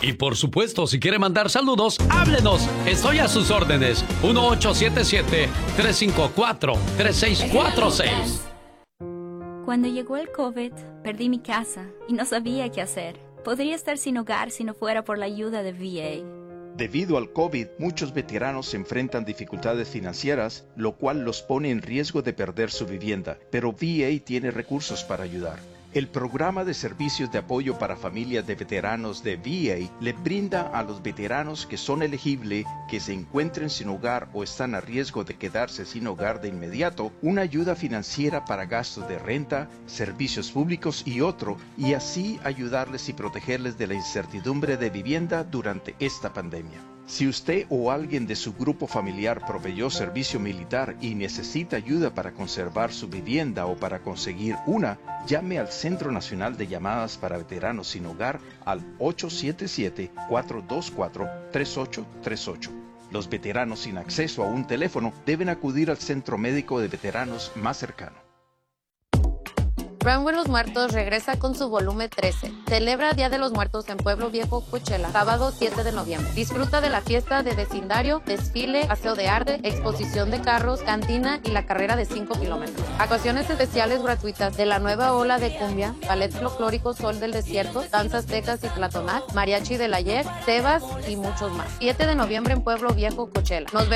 Y por supuesto, si quiere mandar saludos, háblenos. Estoy a sus órdenes. 1877-354-3646. Cuando llegó el COVID, perdí mi casa y no sabía qué hacer. Podría estar sin hogar si no fuera por la ayuda de VA. Debido al COVID, muchos veteranos se enfrentan dificultades financieras, lo cual los pone en riesgo de perder su vivienda, pero VA tiene recursos para ayudar. El programa de servicios de apoyo para familias de veteranos de VA le brinda a los veteranos que son elegibles, que se encuentren sin hogar o están a riesgo de quedarse sin hogar de inmediato, una ayuda financiera para gastos de renta, servicios públicos y otro, y así ayudarles y protegerles de la incertidumbre de vivienda durante esta pandemia. Si usted o alguien de su grupo familiar proveyó servicio militar y necesita ayuda para conservar su vivienda o para conseguir una, llame al Centro Nacional de Llamadas para Veteranos Sin Hogar al 877-424-3838. Los veteranos sin acceso a un teléfono deben acudir al centro médico de veteranos más cercano. Rancho de los Muertos regresa con su volumen 13. Celebra Día de los Muertos en Pueblo Viejo, Coachella, sábado 7 de noviembre. Disfruta de la fiesta de vecindario, desfile, paseo de arte, exposición de carros, cantina y la carrera de 5 kilómetros. Actuaciones especiales gratuitas de la nueva ola de cumbia, ballet folclórico Sol del Desierto, danzas tecas y platonal, mariachi del ayer, Tebas y muchos más. 7 de noviembre en Pueblo Viejo, Coachella. Nos vemos